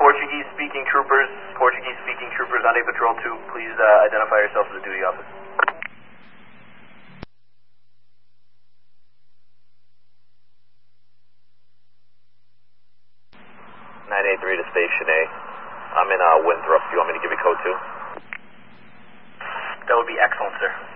Portuguese-speaking troopers on A Patrol 2, please identify yourself as a duty officer. 983 to Station A. I'm in Winthrop. Do you want me to give you code 2? That would be excellent, sir.